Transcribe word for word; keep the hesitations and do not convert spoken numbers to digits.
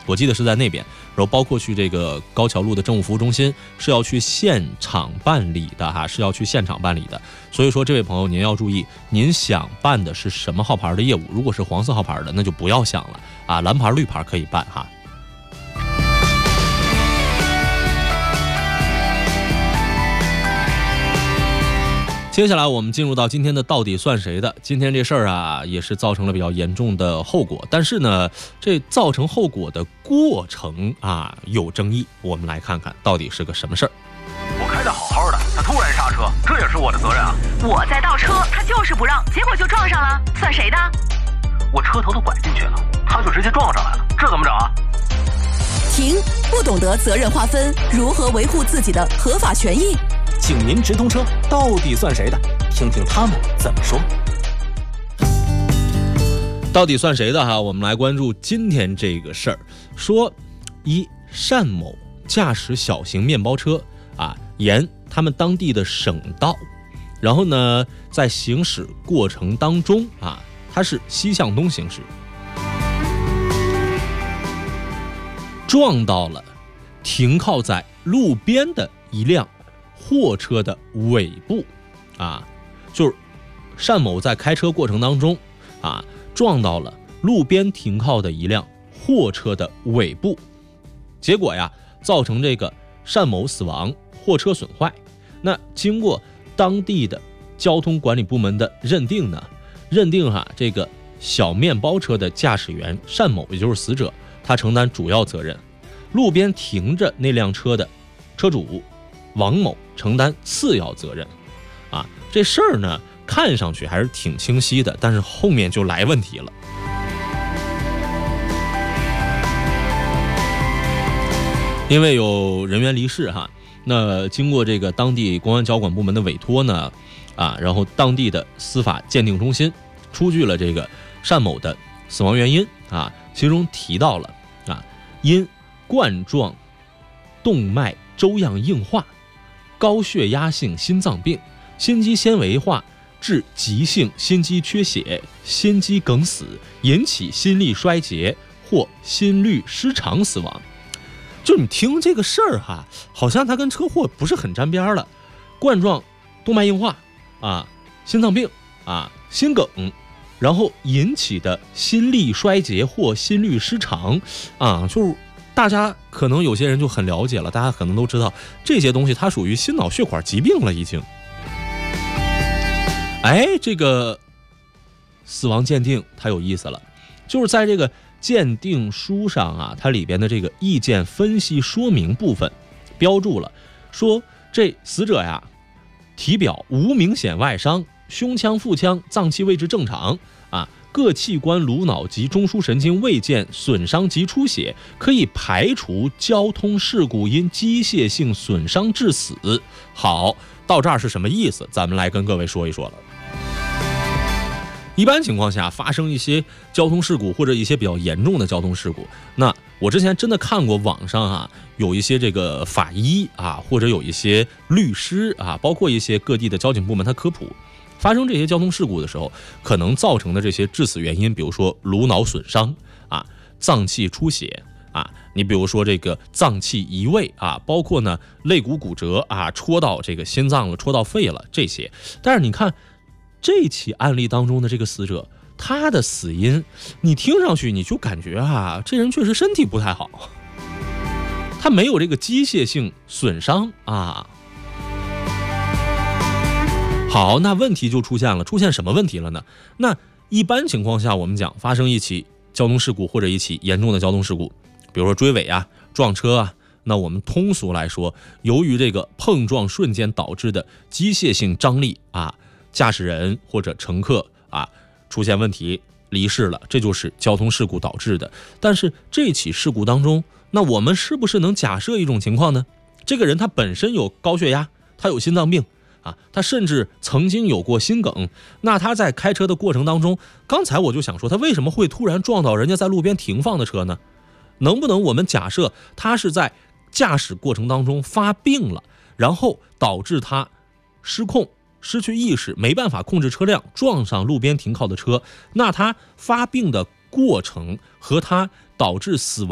我记得是在那边，然后包括去这个高桥路的政务服务中心是要去现场办理的哈，是要去现场办理的。所以说这位朋友您要注意，您想办的是什么号牌的业务？如果是黄色号牌的，那就不要想了啊，蓝牌绿牌可以办哈。接下来我们进入到今天的到底算谁的。今天这事儿啊，也是造成了比较严重的后果，但是呢，这造成后果的过程啊有争议。我们来看看到底是个什么事儿。 我开得好好的，他突然刹车，这也是我的责任啊。 我在倒车，他就是不让，结果就撞上了，算谁的？ 我车头都拐进去了，他就直接撞上来了，这怎么整啊？ 停！不懂得责任划分，如何维护自己的合法权益？ 请您直通车，到底算谁的？听听他们怎么说。 到底算谁的哈？我们来关注今天这个事儿。说一单某驾驶小型面包车啊，沿他们当地的省道，然后呢，在行驶过程当中啊，它是西向东行驶，撞到了停靠在路边的一辆货车的尾部啊，就是单某在开车过程当中啊，撞到了路边停靠的一辆货车的尾部，结果呀，造成这个单某死亡，货车损坏。那经过当地的交通管理部门的认定呢，认定哈这个小面包车的驾驶员单某，也就是死者，他承担主要责任，路边停着那辆车的车主王某承担次要责任。啊，这事儿呢看上去还是挺清晰的，但是后面就来问题了。因为有人员离世哈，那经过这个当地公安交管部门的委托呢，啊，然后当地的司法鉴定中心出具了这个单某的死亡原因啊，其中提到了啊，因冠状动脉粥样硬化、高血压性心脏病、心肌纤维化致急性心肌缺血、心肌梗死，引起心力衰竭或心律失常死亡。就你听这个事儿哈，好像它跟车祸不是很沾边了。冠状动脉硬化啊，心脏病啊，心梗，然后引起的心力衰竭或心律失常啊，就是大家可能有些人就很了解了，大家可能都知道这些东西它属于心脑血管疾病了已经。哎，这个死亡鉴定它有意思了，就是在这个鉴定书上啊，它里边的这个意见分析说明部分标注了，说这死者呀体表无明显外伤，胸腔、腹腔脏器位置正常啊，各器官颅脑及中枢神经未见损伤及出血，可以排除交通事故因机械性损伤致死。好，到这儿是什么意思？咱们来跟各位说一说了。一般情况下发生一些交通事故或者一些比较严重的交通事故，那我之前真的看过网上啊有一些这个法医啊，或者有一些律师啊，包括一些各地的交警部门，他科普发生这些交通事故的时候可能造成的这些致死原因，比如说颅脑损伤啊，脏器出血啊，你比如说这个脏器移位啊，包括呢肋骨骨折啊，戳到这个心脏了，戳到肺了这些。但是你看这起案例当中的这个死者，他的死因你听上去你就感觉啊，这人确实身体不太好，他没有这个机械性损伤啊。好，那问题就出现了，出现什么问题了呢？那一般情况下我们讲发生一起交通事故或者一起严重的交通事故，比如说追尾啊、撞车啊，那我们通俗来说，由于这个碰撞瞬间导致的机械性张力啊，驾驶人或者乘客啊出现问题离世了，这就是交通事故导致的。但是这起事故当中，那我们是不是能假设一种情况呢？这个人他本身有高血压，他有心脏病啊，他甚至曾经有过心梗，那他在开车的过程当中，刚才我就想说他为什么会突然撞到人家在路边停放的车呢？能不能我们假设他是在驾驶过程当中发病了，然后导致他失控失去意识，没办法控制车辆，撞上路边停靠的车，那他发病的过程和他导致死亡